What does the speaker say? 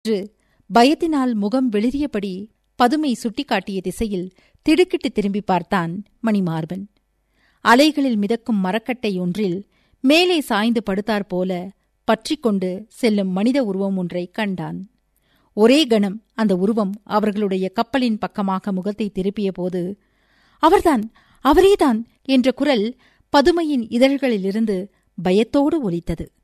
என்று பயத்தினால் முகம் வெளிரியபடி பதுமை சுட்டிக்காட்டிய திசையில் திடுக்கிட்டு திரும்பி பார்த்தான் மணிமார்பன். அலைகளில் மிதக்கும் மரக்கட்டை ஒன்றில் மேலே சாய்ந்து படுத்தாற்போல பற்றிக்கொண்டு செல்லும் மனித உருவம் ஒன்றை கண்டான். ஒரே கணம் அந்த உருவம் அவர்களுடைய கப்பலின் பக்கமாக முகத்தை திருப்பிய போது, அவர்தான், அவரேதான் என்ற குரல் பதுமையின் இதழ்களிலிருந்து பயத்தோடு ஒலித்தது.